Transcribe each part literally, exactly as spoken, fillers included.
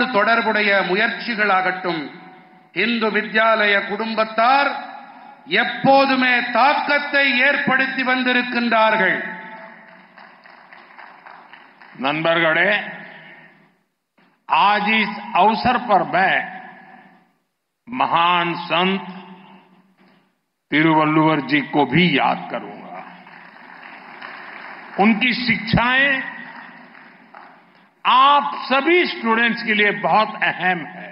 கல்வியோடு தொடர்புடைய முயற்சிகளாகட்டும், இந்து வித்யாலய குடும்பத்தார் எப்போதுமே தாக்கத்தை ஏற்படுத்தி வந்திருக்கின்றார்கள். नंबरगढ़े, आज इस अवसर पर मैं महान संत तिरुवल्लुवर जी को भी याद करूंगा. उनकी शिक्षाएं आप सभी स्टूडेंट्स के लिए बहुत अहम है.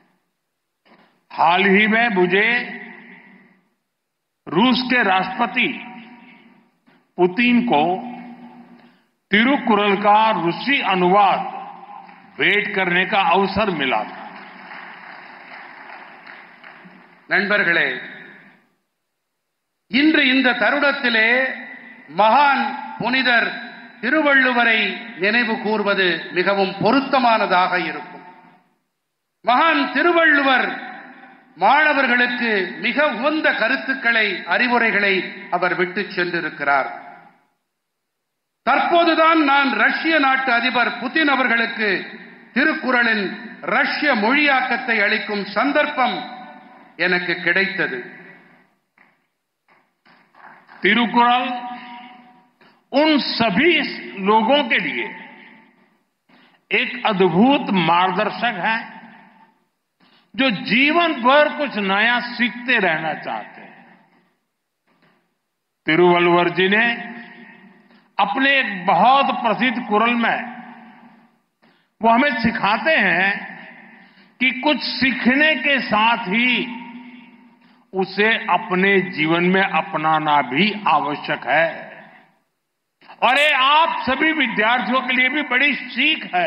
हाल ही में मुझे रूस के राष्ट्रपति पुतिन को तिरुकुरल का रूसी अनुवाद भेंट करने का अवसर मिला था. நண்பர்களே, இன்று இந்த தருணத்திலே மகான் புனிதர் திருவள்ளுவரை நினைவு கூர்வது மிகவும் பொருத்தமானதாக இருக்கும். மகான் திருவள்ளுவர் மாணவர்களுக்கு மிக உகந்த கருத்துக்களை, அறிவுரைகளை அவர் விட்டுச் சென்றிருக்கிறார். தற்போதுதான் நான் ரஷ்ய நாட்டு அதிபர் புதின் அவர்களுக்கு திருக்குறளின் ரஷ்ய மொழியாக்கத்தை அளிக்கும் சந்தர்ப்பம் எனக்கு கிடைத்தது. तिरुकुरल उन सभी लोगों के लिए एक अद्भुत मार्गदर्शक है जो जीवन भर कुछ नया सीखते रहना चाहते हैं. तिरुवल्लुवर जी ने अपने एक बहुत प्रसिद्ध कुरल में वो हमें सिखाते हैं कि कुछ सीखने के साथ ही उसे अपने जीवन में अपनाना भी आवश्यक है. और ये आप सभी विद्यार्थियों के लिए भी बड़ी सीख है.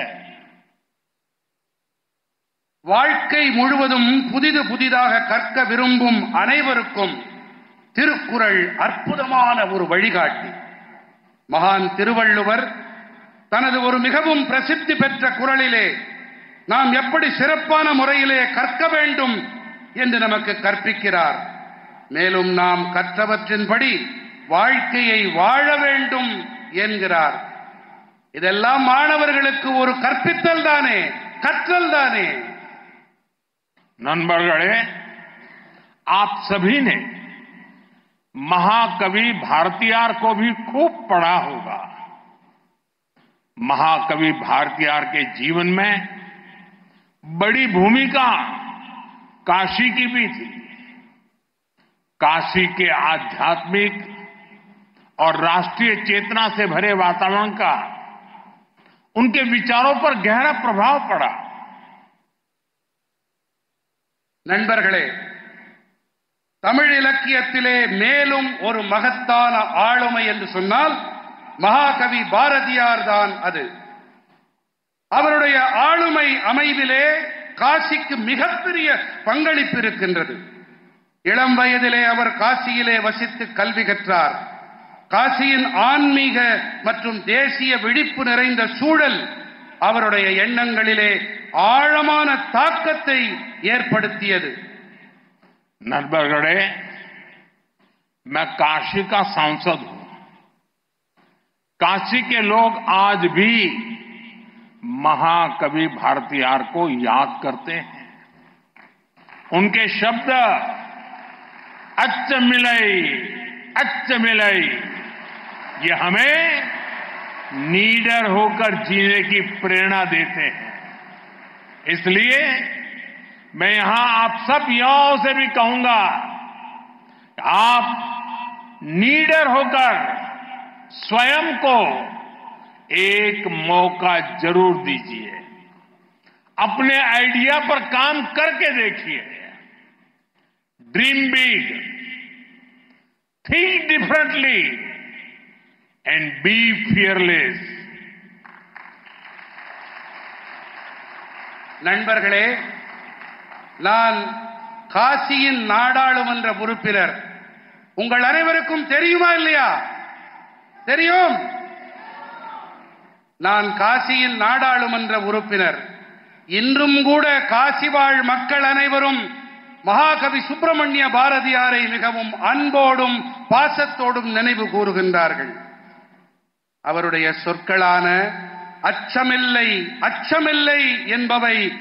வாழ்க்கை முழுவதும் புதிது புதிதாக கற்க விரும்பும் அனைவருக்கும் திருக்குறள் அற்புதமான ஒரு வழிகாட்டி. மகான் திருவள்ளுவர் தனது ஒரு மிகவும் பிரசித்தி பெற்ற குறளிலே நாம் எப்படி சிறப்பான முறையிலே கற்க வேண்டும் என்று நமக்கு கற்பிக்கிறார். மேலும் நாம் கற்றவற்றின்படி வாழ்க்கையை வாழ வேண்டும் என்கிறார். இதெல்லாம் மாணவர்களுக்கு ஒரு கற்பித்தல் தானே, கற்றல் தானே. नंबरगढ़े, आप सभी ने महाकवि भारतीयार को भी खूब पढ़ा होगा. महाकवि भारतीयार के जीवन में बड़ी भूमिका काशी की भी थी. काशी के आध्यात्मिक और राष्ट्रीय चेतना से भरे वातावरण का उनके विचारों पर गहरा प्रभाव पड़ा. நண்பர்களே, தமிழ் இலக்கியத்திலே மேலும் ஒரு மகத்தான ஆளுமை என்று சொன்னால் மகாகவி பாரதியார் தான் அது. அவருடைய ஆளுமை அமைவிலே காசிக்கு மிகப்பெரிய பங்களிப்பு இருக்கின்றது. இளம் வயதிலே அவர் காசியிலே வசித்து கல்வி கற்றார். காசியின் ஆன்மீக மற்றும் தேசிய விழிப்பு நிறைந்த சூழல் அவருடைய எண்ணங்களிலே ஆழமான தாக்கத்தை ஏற்படுத்தியது. नंबरगढ़े, मैं काशी का सांसद हूं. काशी के लोग आज भी महाकवि भारतीयार को याद करते हैं. उनके शब्द अच्छ मिलई अच्छ मिलई ये हमें नीडर होकर जीने की प्रेरणा देते हैं. इसलिए मैं यहां आप सब युवाओं से भी कहूंगा, आप नीडर होकर स्वयं को एक मौका जरूर दीजिए. अपने आइडिया पर काम करके देखिए. Dream big, think differently and be fearless. நண்பர்களே, நான் காசியின் நாடாளுமன்ற உறுப்பினர். உங்கள் அனைவருக்கும் தெரியுமா இல்லையா? தெரியும். நான் காசியின் நாடாளுமன்ற உறுப்பினர். இன்றும் கூட காசி வாழ் மக்கள் அனைவரும் மகாகவி சுப்பிரமணிய பாரதியாரை மிகவும் அன்போடும் பாசத்தோடும் நினைவு கூறுகின்றார்கள். அவருடைய சொற்களான அச்சமில்லை அச்சமில்லை என்பவை